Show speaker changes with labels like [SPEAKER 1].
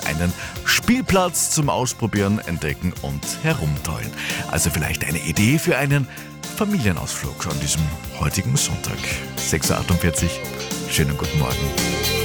[SPEAKER 1] einen Spielplatz zum Ausprobieren, Entdecken und Herumtollen. Also vielleicht eine Idee für einen Familienausflug an diesem heutigen Sonntag. 6.48 Uhr. Schönen guten Morgen.